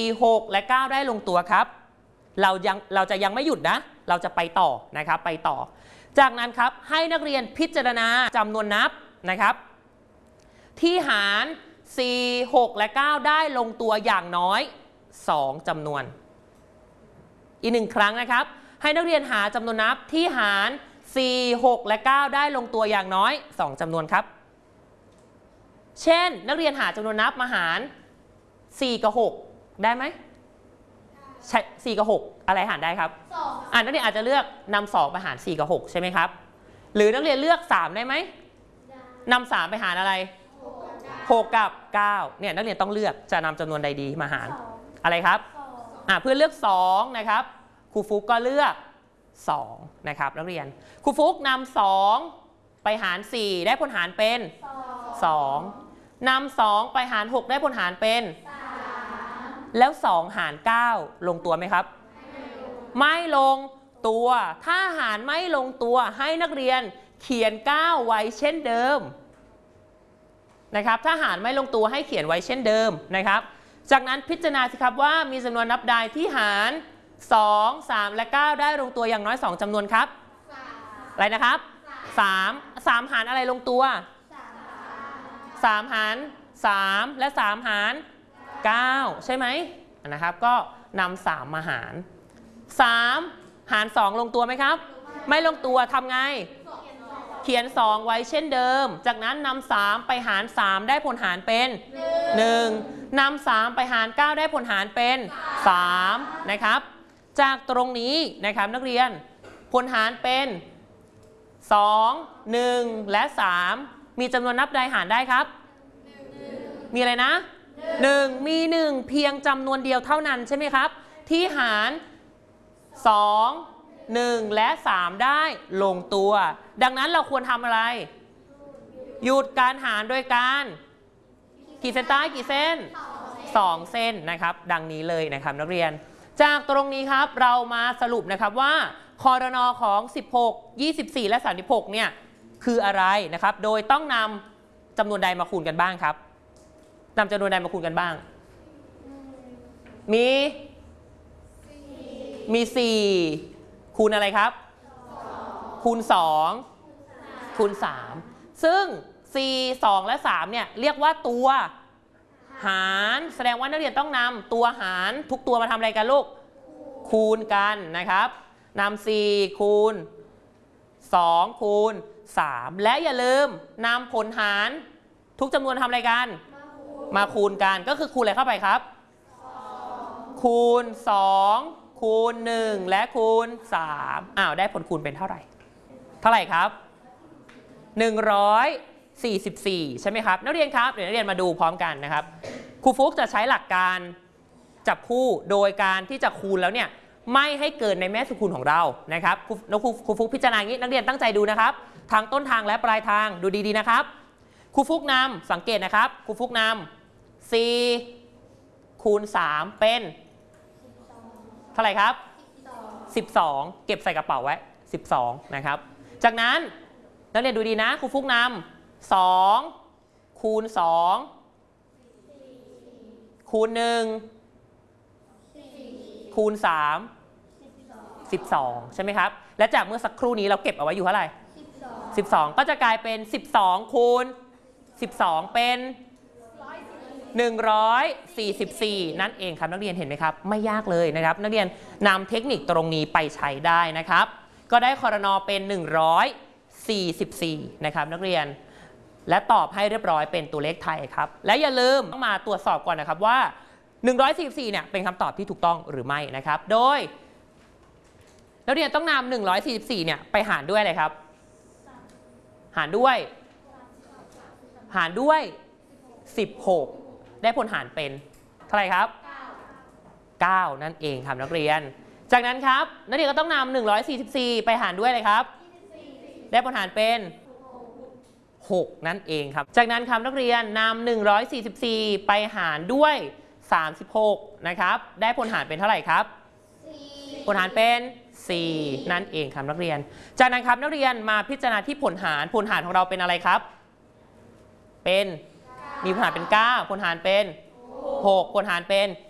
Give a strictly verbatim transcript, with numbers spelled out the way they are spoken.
หกและเก้าได้ลงตัวครับเรายังเราจะยังไม่หยุดนะเราจะไปต่อนะครับไปต่อจากนั้นครับให้นักเรียนพิจารณาจำนวนนับนะครับที่หารสี่ หกและเก้าได้ลงตัวอย่างน้อยสองจำนวนอีกหนึ่งครั้งนะครับให้นักเรียนหาจำนวนนับที่หารสี่ หกและเก้าได้ลงตัวอย่างน้อยสองจำนวนครับเช่นนักเรียนหาจำนวนนับมาหารสี่กับหกได้ไหมใช่สี่กับหกอะไรหารได้ครับอ่านักเรียนอาจจะเลือกนำสองไปหารสี่กับหกใช่ไหมครับหรือนักเรียนเลือกสามได้ไหมนำสามไปหารอะไรหกกับเก้าเนี่ยนักเรียนต้องเลือกจะนำจำนวนใดดีมาหารอะไรครับอ่าเพื่อนเลือกสองนะครับครูฟุกก็เลือกสองนะครับนักเรียนครูฟุกนำสองไปหารสี่ได้ผลหารเป็นสองนำสองไปหารหกได้ผลหารเป็นแล้วสองหารเก้าลงตัวไหมครับไม่ลงตัวถ้าหารไม่ลงตัวให้นักเรียนเขียนเก้าไว้เช่นเดิมนะครับถ้าหารไม่ลงตัวให้เขียนไว้เช่นเดิมนะครับจากนั้นพิจารณาสิครับว่ามีจำนวนนับใดที่หารสอง สามและเก้าได้ลงตัวอย่างน้อยสองจำนวนครับอะไรนะครับสาม สามหารอะไรลงตัวสามหารสามและสามหารเก้าใช่ไหมนะครับก็นำสามมาหารสามหารสองลงตัวไหมครับไม่ลงตัวทำไงเขียนสองไว้เช่นเดิมจากนั้นนำสามไปหารสามได้ผลหารเป็นหนึ่งนำสามไปหารเก้าได้ผลหารเป็นสามนะครับจากตรงนี้นะครับนักเรียนผลหารเป็นสอง หนึ่งและสามมีจำนวนนับใดหารได้ครับมีอะไรนะหนึ่งมีหนึ่งเพียงจำนวนเดียวเท่านั้นใช่ไหมครับที่หารสอง หนึ่งและสามได้ลงตัวดังนั้นเราควรทำอะไรหยุดการหารโดยการขีดเส้นใต้กี่เส้นสองเส้นนะครับดังนี้เลยนะครับนักเรียนจากตรงนี้ครับเรามาสรุปนะครับว่าครน.ของสิบหก ยี่สิบสี่และสามสิบหกเนี่ยคืออะไรนะครับโดยต้องนำจำนวนใดมาคูณกันบ้างครับนำจำนวนใดมาคูณกันบ้างมีมีสี่คูณอะไรครับคูณสองคูณสามซึ่งสี่ สองและสามเนี่ยเรียกว่าตัวหารแสดงว่านักเรียนต้องนำตัวหารทุกตัวมาทำอะไรกันลูกคูณกันนะครับนำสี่คูณสองคูณสามและอย่าลืมนำผลหารทุกจำนวนทำอะไรกันมาคูณกันก็คือคูณอะไรเข้าไปครับคูณสองคูณหนึ่งและคูณสามอ้าวได้ผลคูณเป็นเท่าไหร่เท่าไหร่ครับหนึ่งร้อยสี่สิบสี่ใช่ไหมครับนักเรียนครับเดี๋ยวนักเรียนมาดูพร้อมกันนะครับครูฟุกจะใช้หลักการจับคู่โดยการที่จะคูณแล้วเนี่ยไม่ให้เกินในแม่สุคูณของเรานะครับครูครูฟุกพิจารณาอย่างนี้นักเรียนตั้งใจดูนะครับทางต้นทางและปลายทางดูดีๆนะครับครูฟุกนำสังเกตนะครับครูฟุกนำสี่คูณสามเป็นเท่าไหร่ครับสิบสองเก็บใส่กระเป๋าไว้สิบสองนะครับจากนั้นนักเรียนดูดีนะครูฟุกนำสองคูณสองคูณหนึ่งคูณสามสิบสองใช่ไหมครับและจากเมื่อสักครู่นี้เราเก็บเอาไว้อยู่เท่าไหร่สิบสองก็จะกลายเป็นสิบสองคูณสิบสองเป็นหนึ่งร้อยสี่สิบสี่นั่นเองครับนักเรียนเห็นไหมครับไม่ยากเลยนะครับนักเรียนนำเทคนิคตรงนี้ไปใช้ได้นะครับก็ได้ครน.เป็นหนึ่งร้อยสี่สิบสี่นะครับนักเรียนและตอบให้เรียบร้อยเป็นตัวเลขไทยครับและอย่าลืมต้องมาตรวจสอบก่อนนะครับว่าหนึ่งร้อยสี่สิบสี่เนี่ยเป็นคำตอบที่ถูกต้องหรือไม่นะครับโดยนักเรียนต้องนำหนึ่งร้อยสี่สิบสี่เนี่ยไปหารด้วยอะไรครับหารด้วยหารด้วยสิบหกได้ผลหารเป็นเท่าไหร่ครับเก้านั่นเองครับนักเรียนจากนั้นครับนักเรียนก็ต้องนำหนึ่งร้อยสี่สิบสี่ไปหารด้วยอะไรครับได้ผลหารเป็นหกนั่นเองครับจากนั้นครับนักเรียนนำหนึ่งร้อยสี่สิบสี่ไปหารด้วยสามสิบหกนะครับได้ผลหารเป็นเท่าไหร่ครับผลหารเป็นสี่นั่นเองครับนักเรียนจากนั้นครับนักเรียนมาพิจารณาที่ผลหารผลหารของเราเป็นอะไรครับเป็นมีผลหารเป็นเก้าผลหารเป็นหกผลหารเป็น